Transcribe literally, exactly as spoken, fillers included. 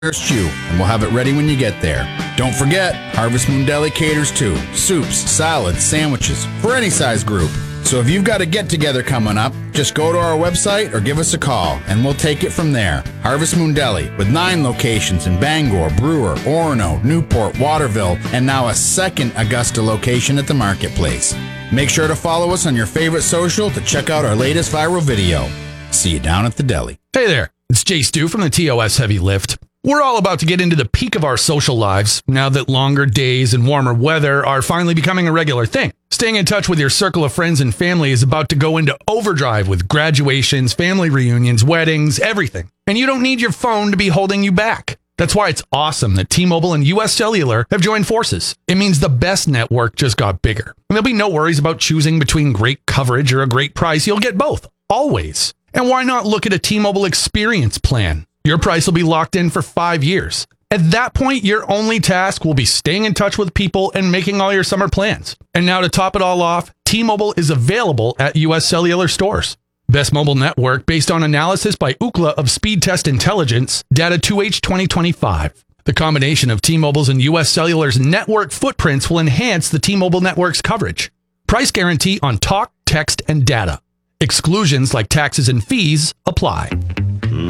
you, and we'll have it ready when you get there. Don't forget, Harvest Moon Deli caters too. Soups, salads, sandwiches, for any size group. So if you've got a get-together coming up, just go to our website or give us a call, and we'll take it from there. Harvest Moon Deli, with nine locations in Bangor, Brewer, Orono, Newport, Waterville, and now a second Augusta location at the Marketplace. Make sure to follow us on your favorite social to check out our latest viral video. See you down at the deli. Hey there, it's Jay Stu from the T O S Heavy Lift. We're all about to get into the peak of our social lives now that longer days and warmer weather are finally becoming a regular thing. Staying in touch with your circle of friends and family is about to go into overdrive with graduations, family reunions, weddings, everything. And you don't need your phone to be holding you back. That's why it's awesome that T-Mobile and U S Cellular have joined forces. It means the best network just got bigger. And there'll be no worries about choosing between great coverage or a great price. You'll get both, always. And why not look at a T-Mobile Experience plan? Your price will be locked in for five years. At that point, your only task will be staying in touch with people and making all your summer plans. And now to top it all off, T-Mobile is available at U S Cellular stores. Best mobile network based on analysis by Ookla of Speed Test Intelligence, data two H twenty twenty-five. The combination of T-Mobile's and U S Cellular's network footprints will enhance the T-Mobile network's coverage. Price guarantee on talk, text, and data. Exclusions like taxes and fees apply.